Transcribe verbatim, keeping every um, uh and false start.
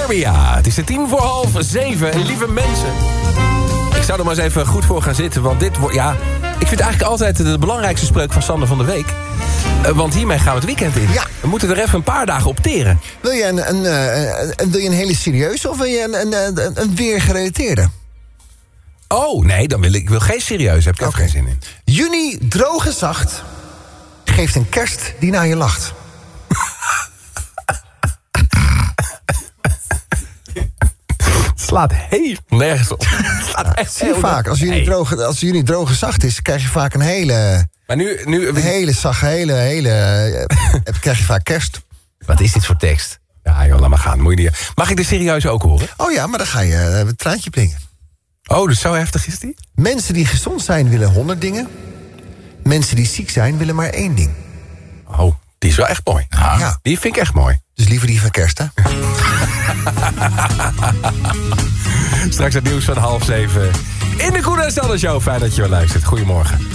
Serbia. Het is de tien voor half zeven. En lieve mensen, ik zou er maar eens even goed voor gaan zitten. Want dit wordt, ja, ik vind eigenlijk altijd de belangrijkste spreuk van Sander van de Week. Uh, want hiermee gaan we het weekend in. Ja. We moeten er even een paar dagen op teren. Wil je een, een, een, een, wil je een hele serieuze of wil je een, een, een, een weergerelateerde? Oh, nee, dan wil ik, ik wil geen serieus. Heb ik ook Oké. geen zin in. Juni, droog en zacht, geeft een kerst die naar je lacht. Slaat heel nergens op. Slaat echt Zie je heel vaak, als juni, Nee. droog, als juni droog en zacht is, krijg je vaak een hele, Maar nu, nu een hele zachte, hele, hele, eh, krijg je vaak kerst. wat is dit voor tekst? Ja, joh, laat maar gaan. Moet je niet... Mag ik de serieus ook horen? Oh ja, maar dan ga je uh, een traantje brengen. Oh, dus zo heftig is die? Mensen die gezond zijn willen honderd dingen. Mensen die ziek zijn willen maar één ding. Oh, die is wel echt mooi. Ja. Die vind ik echt mooi. Dus liever die van kerst, hè? Straks het nieuws van half zeven. In de Koen en Sander Show. Fijn dat je weer luistert. Goedemorgen.